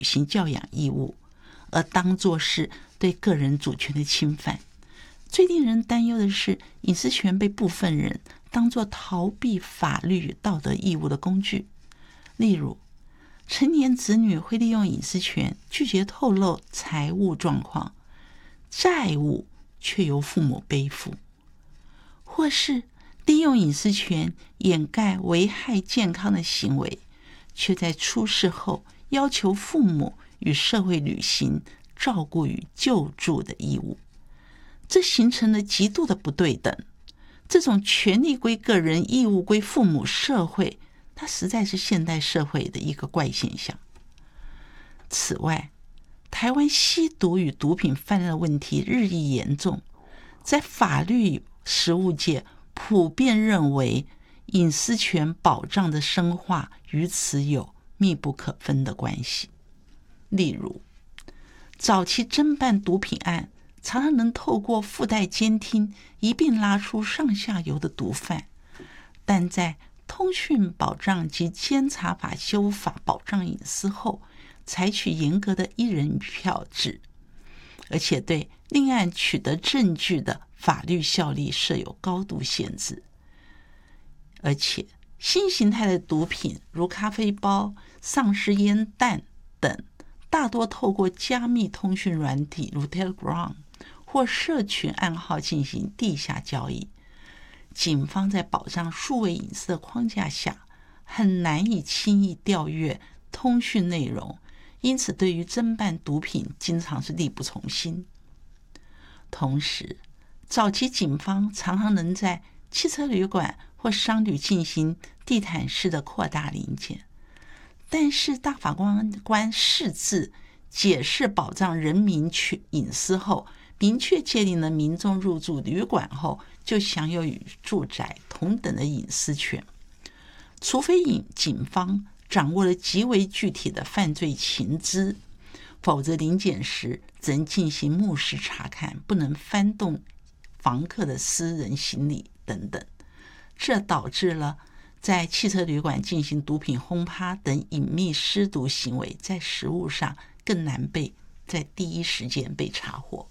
行教养义务，而当作是对个人主权的侵犯。最令人担忧的是，隐私权被部分人当作逃避法律与道德义务的工具。例如，成年子女会利用隐私权拒绝透露财务状况，债务却由父母背负，或是利用隐私权掩盖危害健康的行为，却在出事后要求父母与社会履行照顾与救助的义务。这形成了极度的不对等。这种权利归个人，义务归父母社会，它实在是现代社会的一个怪现象。此外，台湾吸毒与毒品泛滥的问题日益严重，在法律实务界普遍认为隐私权保障的深化与此有密不可分的关系。例如，早期侦办毒品案常常能透过附带监听一并拉出上下游的毒贩，但在通讯保障及监察法修法保障隐私后，采取严格的一人一票制，而且对另案取得证据的法律效力设有高度限制。而且新形态的毒品如咖啡包、丧尸烟弹等，大多透过加密通讯软体如 Telegram 或社群暗号进行地下交易。警方在保障数位隐私的框架下，很难以轻易调阅通讯内容，因此对于侦办毒品经常是力不从心。同时，早期警方常常能在汽车旅馆或商旅进行地毯式的扩大临检，但是大法官释字解释保障人民隐私后，明确界定了民众入住旅馆后就享有与住宅同等的隐私权，除非警方掌握了极为具体的犯罪情资，否则临检时只能进行目视查看，不能翻动房客的私人行李等等。这导致了在汽车旅馆进行毒品轰趴等隐秘施毒行为，在实务上更难被在第一时间被查获。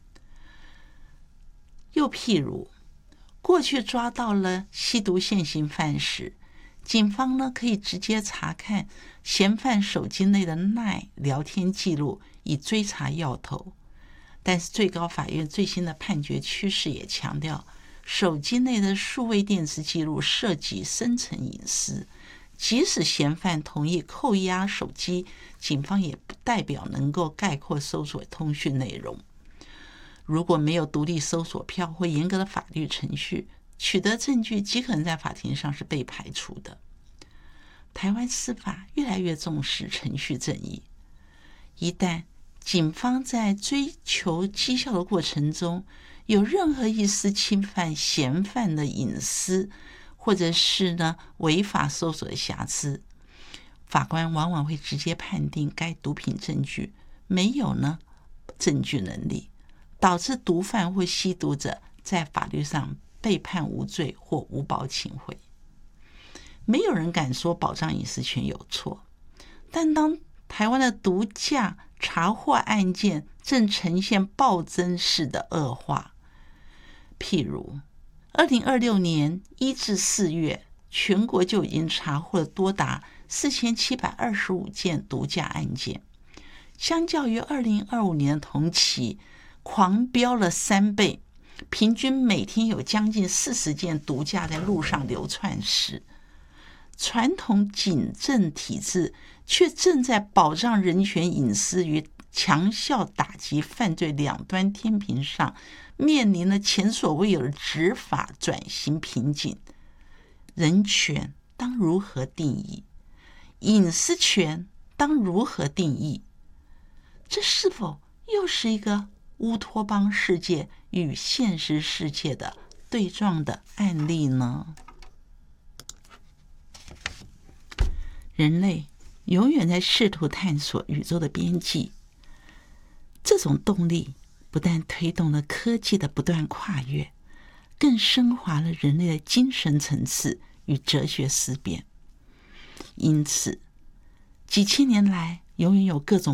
又譬如，过去抓到了吸毒现行犯时，警方呢可以直接查看嫌犯手机内的 LINE 聊天记录，以追查要头。但是最高法院最新的判决趋势也强调，手机内的数位电子记录涉及深层隐私，即使嫌犯同意扣押手机，警方也不代表能够概括搜索通讯内容。如果没有独立搜索票或严格的法律程序，取得证据极可能在法庭上是被排除的。台湾司法越来越重视程序正义，一旦警方在追求绩效的过程中有任何一丝侵犯嫌犯的隐私，或者是违法搜索的瑕疵，法官往往会直接判定该毒品证据没有证据能力，导致毒贩或吸毒者在法律上被判无罪或无保请回。没有人敢说保障隐私权有错，但当台湾的毒驾查获案件正呈现暴增式的恶化，譬如2026年1至4月，全国就已经查获了多达4725件毒驾案件，相较于2025年的同期狂飙了3倍，平均每天有将近40件毒驾在路上流窜时，传统警政体制却正在保障人权隐私与强效打击犯罪两端天平上面临了前所未有的执法转型瓶颈。人权当如何定义？隐私权当如何定义？这是否又是一个乌托邦世界与现实世界的对撞的案例呢？人类永远在试图探索宇宙的边际，这种动力不但推动了科技的不断跨越，更升华了人类的精神层次与哲学思辨。因此，几千年来， 永远有各种